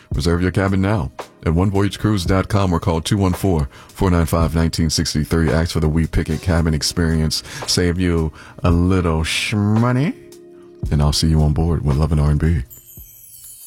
Reserve your cabin now at onevoyagecruise.com or call 214-495-1963. Ask for the We Picket Cabin Experience. Save you a little shmoney, and I'll see you on board with Love and R&B.